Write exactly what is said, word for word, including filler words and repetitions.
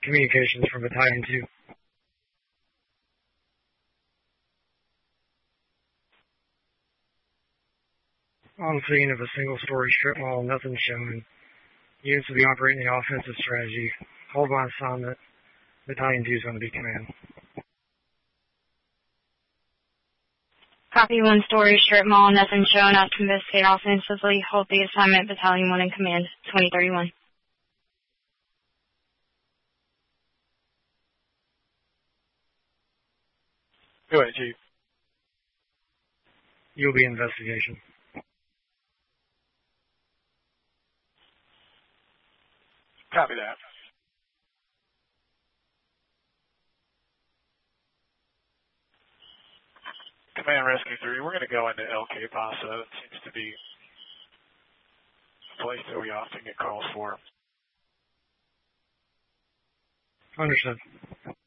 communications from Battalion two. On scene of a single-story strip mall, nothing showing. Units will be operating the offensive strategy. Hold my assignment. Battalion two is going to be command. Copy one story, strip mall, nothing shown. Out to investigate offensively. Hold the assignment. Battalion one in command. twenty thirty-one. Go ahead, Chief. You'll be investigation. Copy that. Command Rescue three, we're going to go into El Que Paso. It seems to be a place that we often get calls for. Understood.